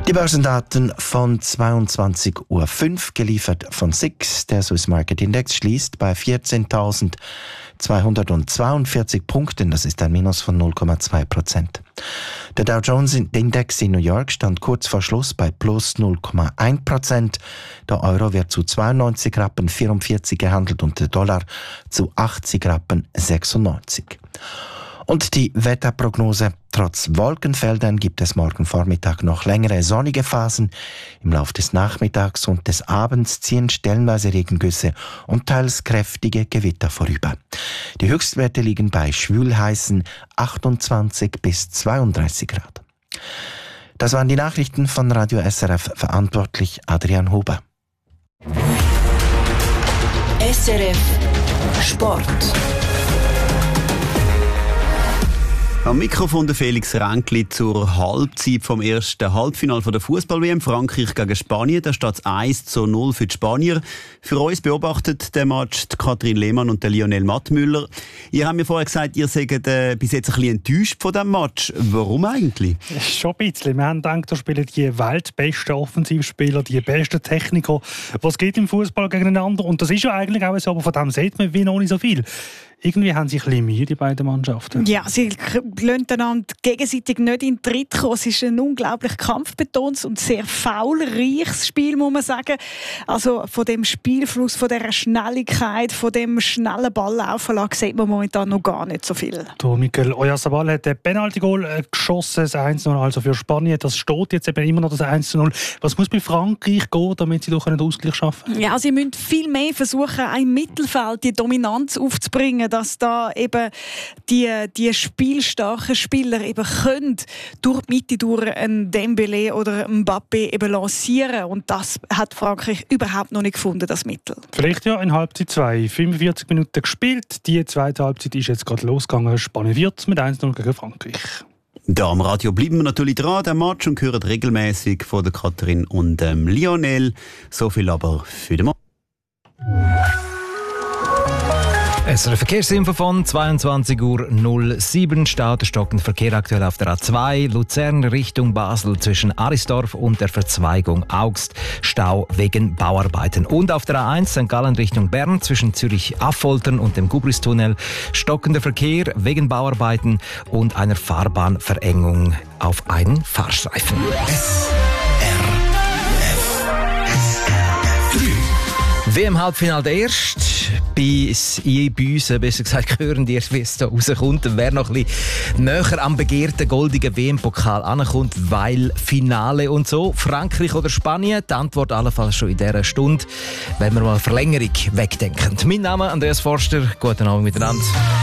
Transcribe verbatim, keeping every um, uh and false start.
Die Börsendaten von zweiundzwanzig Uhr fünf, geliefert von S I X. Der Swiss Market Index schließt bei vierzehntausendzweihundertzweiundvierzig Punkten. Das ist ein Minus von null Komma zwei Prozent. Der Dow Jones Index in New York stand kurz vor Schluss bei plus null Komma eins Prozent. Der Euro wird zu zweiundneunzig Rappen vierundvierzig gehandelt und der Dollar zu achtzig Rappen sechsundneunzig. Und die Wetterprognose: Trotz Wolkenfeldern gibt es morgen Vormittag noch längere sonnige Phasen. Im Laufe des Nachmittags und des Abends ziehen stellenweise Regengüsse und teils kräftige Gewitter vorüber. Die Höchstwerte liegen bei schwülheißen achtundzwanzig bis zweiunddreißig Grad. Das waren die Nachrichten von Radio S R F, verantwortlich Adrian Huber. S R F Sport. Am Mikrofon der Felix Ränkli zur Halbzeit vom ersten Halbfinale der Fußball-W M Frankreich gegen Spanien. Da steht es eins zu null für die Spanier. Für uns beobachtet den Match die Katrin Lehmann und der Lionel Mattmüller. Ihr habt mir vorher gesagt, ihr seid äh, bis jetzt ein bisschen enttäuscht von diesem Match. Warum eigentlich? Schon ein bisschen. Wir haben gedacht, da spielen die weltbesten Offensivspieler, die besten Techniker, was geht im Fußball gegeneinander. Und das ist ja eigentlich auch so, aber von dem sieht man wie noch nicht so viel. Irgendwie haben sie ein bisschen Mühe, die beiden Mannschaften. Ja, sie lassen einander gegenseitig nicht in den Tritt kommen. Es ist ein unglaublich kampfbetontes und sehr faulreiches Spiel, muss man sagen. Also von dem Spielfluss, von dieser Schnelligkeit, von dem schnellen Balllaufen sieht man momentan noch gar nicht so viel. Der Mikel Oyarzabal hat den Penalty-Goal geschossen, das eins zu null also für Spanien. Das steht jetzt eben immer noch das eins zu null. Was muss bei Frankreich gehen, damit sie doch einen Ausgleich schaffen? Ja, sie müssen viel mehr versuchen, im Mittelfeld die Dominanz aufzubringen, dass da eben die, die spielstarken Spieler eben können durch die Mitte durch einen Dembélé oder einen Mbappé eben lancieren. Und das hat Frankreich überhaupt noch nicht gefunden, das Mittel. Vielleicht ja in Halbzeit zwei. fünfundvierzig Minuten gespielt. Die zweite Halbzeit ist jetzt gerade losgegangen. Spanien wird mit eins zu null gegen Frankreich. Da am Radio bleiben wir natürlich dran, den Match, und hören regelmäßig von der Katrin und ähm, Lionel. So viel aber für den Match. Es ist eine Verkehrsinfo von zweiundzwanzig Uhr null sieben. Staut stockender Verkehr aktuell auf der A zwei Luzern Richtung Basel zwischen Arisdorf und der Verzweigung Augst. Stau wegen Bauarbeiten. Und auf der A eins Sankt Gallen Richtung Bern zwischen Zürich-Affoltern und dem Gubristunnel stockender Verkehr wegen Bauarbeiten und einer Fahrbahnverengung auf einen Fahrstreifen. W M-Halbfinale der Erste. Bei, bei uns, besser gesagt, hören die erst, wie es da rauskommt. Und wer noch ein bisschen näher am begehrten goldigen W M-Pokal ankommt, weil Finale und so. Frankreich oder Spanien? Die Antwort allenfalls schon in dieser Stunde, wenn wir mal Verlängerung wegdenken. Mein Name ist Andreas Forster. Guten Abend miteinander.